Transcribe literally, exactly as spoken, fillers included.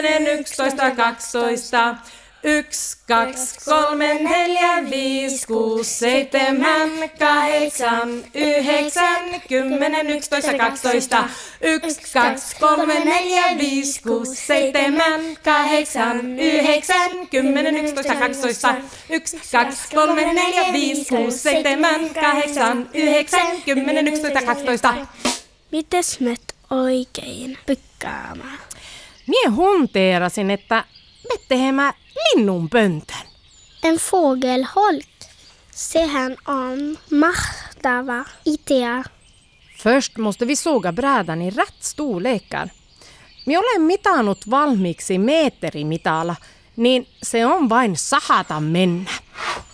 yksitoista, kaksitoista. Yksi, kaksi, kolme, neljä, viisi, kuusi, seitsemän, kahdeksan, yhdeksän, kymmenen, yksitoista, kaksitoista. Yksi, kaksi, kolme, neljä, viisi, kuusi, seitsemän, kahdeksan, yhdeksän, kymmenen, yksitoista, kaksitoista. Yksi, kaksi, kolme, neljä, viisi, kuusi, seitsemän, kahdeksan, yhdeksän, kymmenen, yksitoista, kaksitoista. Mites met oikein pykkäämään? Mie hunteerasin, että me tehemään linnunpöntön. En fågelholk. Sehän on mahtava idea. Först måste vi såga brädan i rätt storlekar. Me olen mitannut valmiiksi meeterimitalla, niin se on vain sahata mennä.